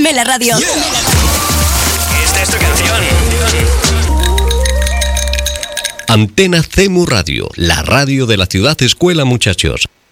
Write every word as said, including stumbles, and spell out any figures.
Súbeme la radio. Yeah. Esta es tu canción. Antena C E M U Radio, la radio de la ciudad escuela, muchachos.